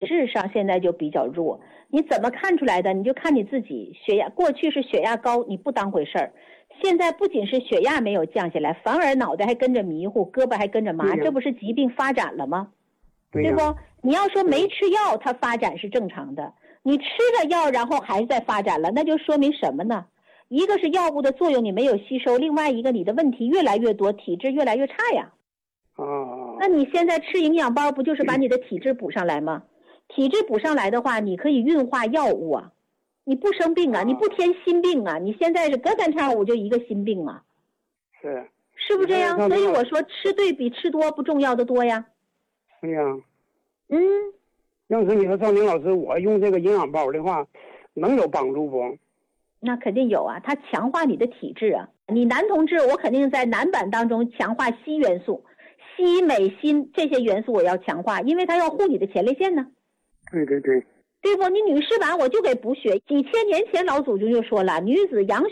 质上现在就比较弱。你怎么看出来的？你就看你自己，血压过去是血压高，你不当回事儿，现在不仅是血压没有降下来，反而脑袋还跟着迷糊，胳膊还跟着麻，这不是疾病发展了吗？对不？你要说没吃药，它发展是正常的。你吃了药，然后还在发展了，那就说明什么呢？一个是药物的作用你没有吸收，另外一个你的问题越来越多，体质越来越差呀。那你现在吃营养包不就是把你的体质补上来吗？体质补上来的话，你可以运化药物啊，你不生病啊，你不添新病啊，你现在是隔三差五就一个新病啊，是不是这样？所以我说吃对比吃多不重要的多呀。 对呀。要是你说赵宁老师，我用这个营养包的话，能有帮助不？ 那肯定有啊，它强化你的体质啊。你男同志，我肯定在男版当中强化硒元素、硒、镁、锌这些元素我要强化，因为它要护你的前列腺呢。 对不？ 你女士版我就给补血，几千年前老祖宗就说了，女子养